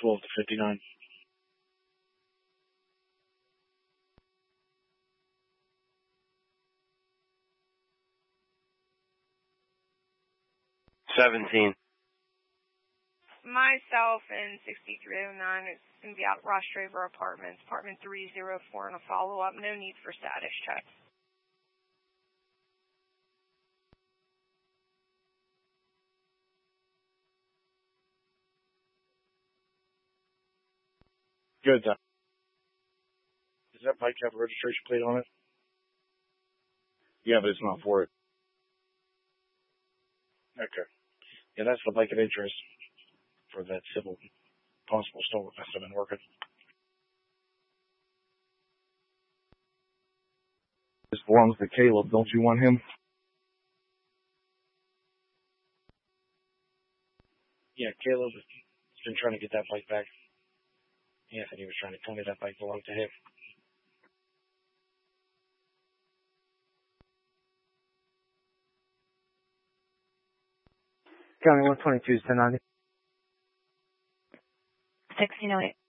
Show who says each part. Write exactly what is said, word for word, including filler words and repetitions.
Speaker 1: twelve to fifty-nine.
Speaker 2: Seventeen.
Speaker 3: Myself and sixty-three oh nine is going to be out at Rostraver Apartments, apartment three oh four, and a follow-up. No need for status checks.
Speaker 1: Good. Uh, does that bike have a registration plate on it? Yeah, but it's not for it. Okay. Yeah, that's the bike of interest for that civil possible stolen. Must have been working. This belongs to Caleb. Don't you want him? Yeah, Caleb has been trying to get that bike back. Anthony was trying to tell me that bike belonged to him.
Speaker 4: County one twenty-two is ten ninety.
Speaker 5: sixteen oh eight.